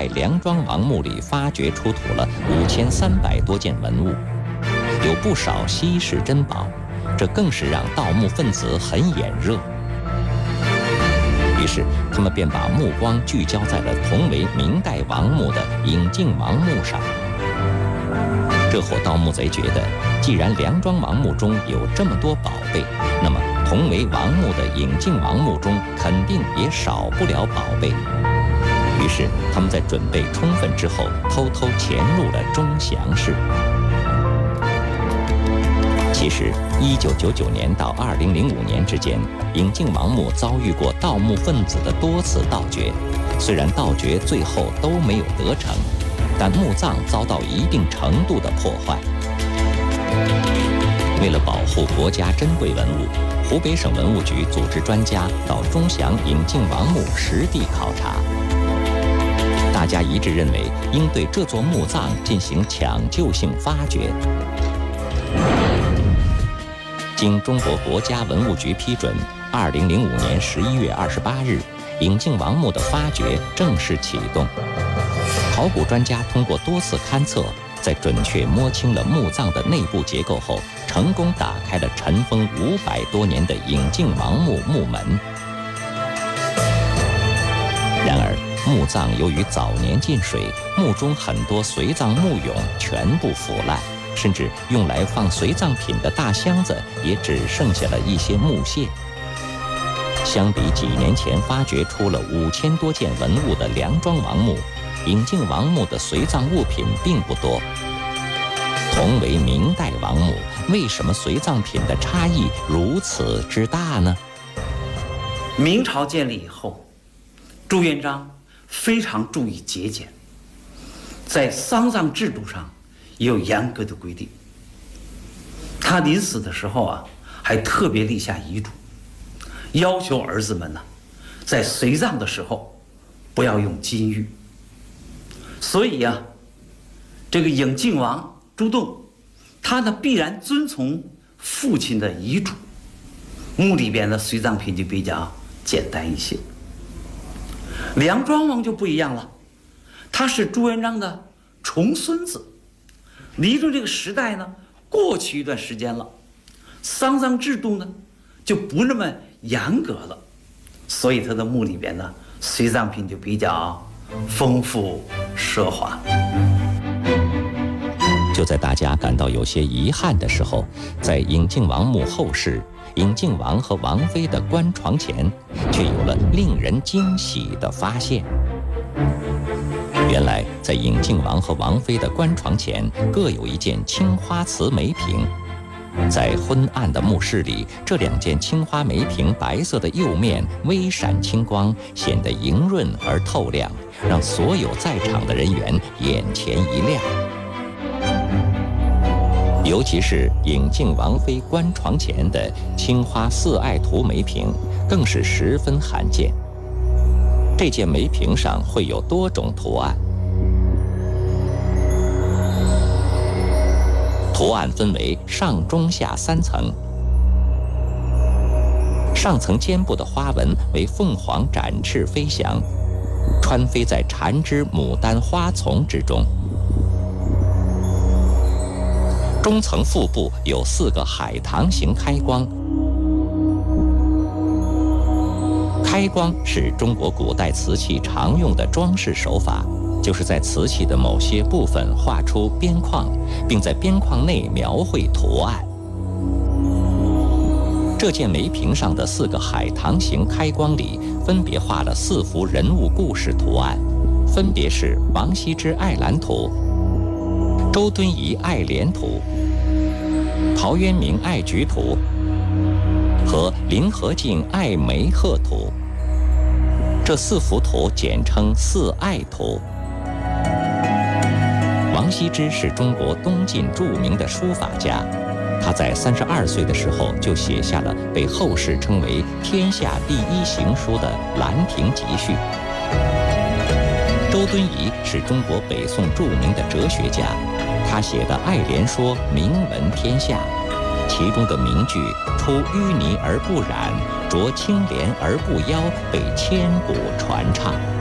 代梁庄王墓里发掘出土了5300多件文物，有不少稀世珍宝，这更是让盗墓分子很眼热。于是，他们便把目光聚焦在了同为明代王墓的永靖王墓上。这伙盗墓贼觉得，既然梁庄王墓中有这么多宝贝，那么同为王墓的永靖王墓中肯定也少不了宝贝。于是，他们在准备充分之后，偷偷潜入了钟祥市。其实，1999年到2005年之间，永靖王墓遭遇过盗墓分子的多次盗掘，虽然盗掘最后都没有得逞，但墓葬遭到一定程度的破坏。为了保护国家珍贵文物，湖北省文物局组织专家到钟祥永靖王墓实地考察。大家一致认为，应对这座墓葬进行抢救性发掘。经中国国家文物局批准，2005年11月28日，永靖王墓的发掘正式启动。考古专家通过多次勘测，在准确摸清了墓葬的内部结构后，成功打开了尘封500多年的永靖王墓墓门。然而，墓葬由于早年进水，墓中很多随葬墓俑全部腐烂，甚至用来放随葬品的大箱子也只剩下了一些木屑。相比几年前发掘出了5000多件文物的梁庄王墓，永靖王墓的随葬物品并不多。同为明代王墓，为什么随葬品的差异如此之大呢？ 明朝建立以后，朱元璋非常注意节俭，在丧葬制度上也有严格的规定。他临死的时候还特别立下遗嘱，要求儿子们在随葬的时候不要用金玉。所以这个永靖王朱栋，他必然遵从父亲的遗嘱，墓里边的随葬品就比较简单一些。梁庄王就不一样了，他是朱元璋的重孙子，离着这个时代过去一段时间了，丧葬制度就不那么严格了，所以他的墓里边随葬品就比较丰富奢华。 就在大家感到有些遗憾的时候，在永靖王墓后室，永靖王和王妃的棺床前，却有了令人惊喜的发现。原来，在永靖王和王妃的棺床前，各有一件青花瓷梅瓶。在昏暗的墓室里，这2件青花梅瓶白色的釉面微闪青光，显得莹润而透亮，让所有在场的人员眼前一亮。尤其是永靖王妃棺床前的青花四爱图梅瓶，更是十分罕见。这件梅瓶上会有多种图案，图案分为上中下3层。上层肩部的花纹为凤凰展翅飞翔，穿飞在缠枝牡丹花丛之中。中层腹部有4个海棠形开光，开光是中国古代瓷器常用的装饰手法，就是在瓷器的某些部分画出边框，并在边框内描绘图案。这件梅瓶上的4个海棠形开光里，分别画了4幅人物故事图案，分别是王羲之爱兰图、周敦颐爱莲图、陶渊明爱菊图和林和靖爱梅鹤图。这4幅图简称4爱图。王羲之是中国东晋著名的书法家，他在32岁的时候就写下了被后世称为天下第一行书的《兰亭集序》。周敦颐是中国北宋著名的哲学家，他写的《爱莲说》名闻天下，其中的名句“出淤泥而不染，濯清涟而不妖”被千古传唱。